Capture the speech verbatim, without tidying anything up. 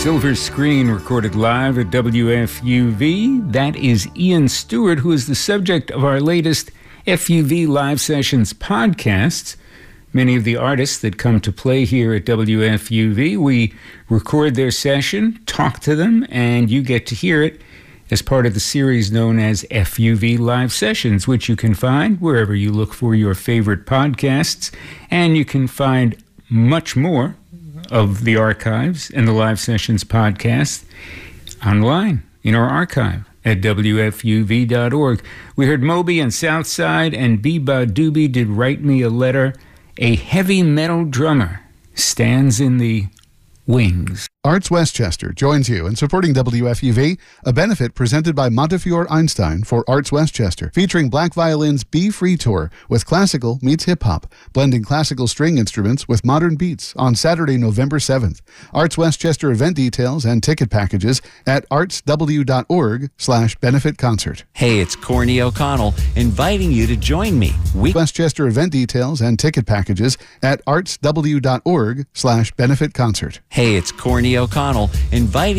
Silver Screen recorded live at W F U V. That is Ian Stewart, who is the subject of our latest F U V Live Sessions podcasts. Many of the artists that come to play here at W F U V, we record their session, talk to them, and you get to hear it as part of the series known as F U V Live Sessions, which you can find wherever you look for your favorite podcasts. And you can find much more of the archives and the Live Sessions podcast online in our archive at W F U V dot org. We heard Moby and Southside, and Beba Doobie did Write Me a Letter. A heavy metal drummer stands in the wings. Arts Westchester joins you in supporting W F U V, a benefit presented by Montefiore Einstein for Arts Westchester, featuring Black Violin's Be Free Tour with classical meets hip-hop, blending classical string instruments with modern beats on Saturday, November seventh. Arts Westchester event details and ticket packages at artsw.org slash benefit concert. Hey, it's Corny O'Connell inviting you to join me. We- Westchester event details and ticket packages at artsw.org slash benefit concert. Hey, it's Corny O'Connell inviting